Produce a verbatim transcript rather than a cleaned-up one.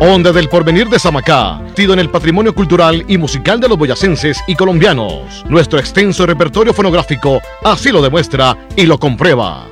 Onda del Porvenir de Samacá, tido en el patrimonio cultural y musical de los boyacenses y colombianos. Nuestro extenso repertorio fonográfico así lo demuestra y lo comprueba.